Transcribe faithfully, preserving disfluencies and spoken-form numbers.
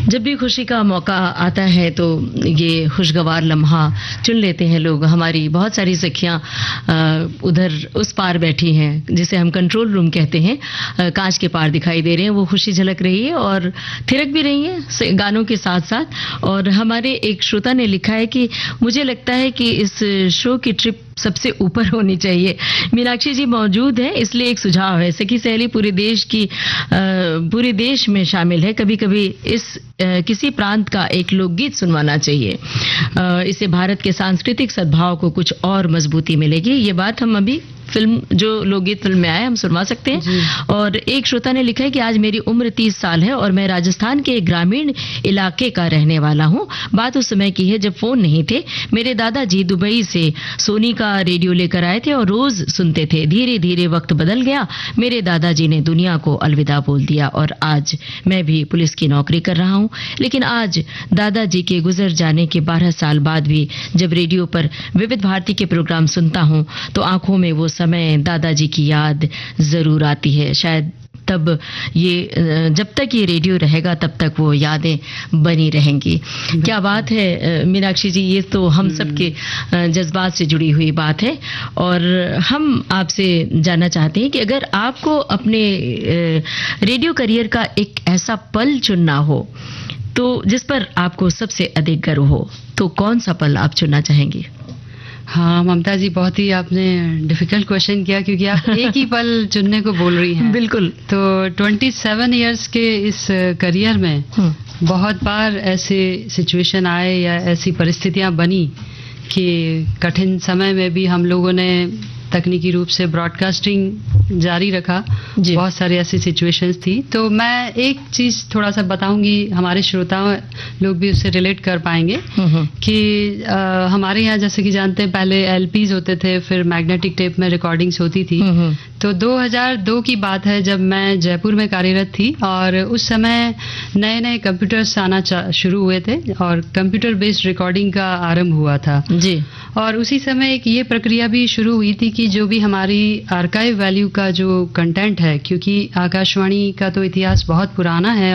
जब भी खुशी का मौका आता है तो ये खुशगवार लम्हा चुन लेते हैं लोग। हमारी बहुत सारी सखियां उधर उस पार बैठी हैं जिसे हम कंट्रोल रूम कहते हैं, कांच के पार दिखाई दे रहे हैं। वो खुशी झलक रही है और थिरक भी रही है गानों के साथ साथ। और हमारे एक श्रोता ने लिखा है कि मुझे लगता है कि इस शो की ट्रिप सबसे ऊपर होनी चाहिए। मीनाक्षी जी मौजूद है इसलिए एक सुझाव है, सखी सहेली पूरे देश की पूरे देश में शामिल है। कभी कभी इस किसी प्रांत का एक लोकगीत सुनवाना चाहिए, इससे भारत के सांस्कृतिक सद्भाव को कुछ और मजबूती मिलेगी। ये बात हम अभी फिल्म जो लोकगीत फिल्म में आया हम सुनवा सकते हैं। और एक श्रोता ने लिखा है कि आज मेरी उम्र तीस साल है और मैं राजस्थान के एक ग्रामीण इलाके का रहने वाला हूं। बात उस समय की है जब फोन नहीं थे। मेरे दादाजी दुबई से सोनी का रेडियो लेकर आए थे और रोज सुनते थे। धीरे धीरे वक्त बदल गया, मेरे दादाजी ने दुनिया को अलविदा बोल दिया और आज मैं भी पुलिस की नौकरी कर रहा हूं। लेकिन आज दादाजी के गुजर जाने के बारह साल बाद भी जब रेडियो पर विविध भारती के प्रोग्राम सुनता हूं तो आंखों में वो समय दादाजी की याद जरूर आती है। शायद तब ये जब तक ये रेडियो रहेगा तब तक वो यादें बनी रहेंगी। क्या बात है मीनाक्षी जी, ये तो हम सबके जज्बात से जुड़ी हुई बात है। और हम आपसे जानना चाहते हैं कि अगर आपको अपने रेडियो करियर का एक ऐसा पल चुनना हो तो जिस पर आपको सबसे अधिक गर्व हो, तो कौन सा पल आप चुनना चाहेंगे? हाँ ममता जी, बहुत ही आपने डिफिकल्ट क्वेश्चन किया क्योंकि आप एक ही पल चुनने को बोल रही हैं। बिल्कुल। तो सत्ताईस इयर्स के इस करियर में बहुत बार ऐसे सिचुएशन आए या ऐसी परिस्थितियां बनी कि कठिन समय में भी हम लोगों ने तकनीकी रूप से ब्रॉडकास्टिंग जारी रखा। बहुत सारी ऐसी सिचुएशंस थी। तो मैं एक चीज थोड़ा सा बताऊंगी, हमारे श्रोता लोग भी उससे रिलेट कर पाएंगे कि आ, हमारे यहाँ जैसे कि जानते हैं पहले एलपीज होते थे, फिर मैग्नेटिक टेप में रिकॉर्डिंग्स होती थी। तो दो हज़ार दो की बात है जब मैं जयपुर में कार्यरत थी और उस समय नए नए कंप्यूटर्स आना शुरू हुए थे और कंप्यूटर बेस्ड रिकॉर्डिंग का आरंभ हुआ था जी। और उसी समय एक ये प्रक्रिया भी शुरू हुई थी कि जो भी हमारी आर्काइव वैल्यू का जो कंटेंट है, क्योंकि आकाशवाणी का तो इतिहास बहुत पुराना है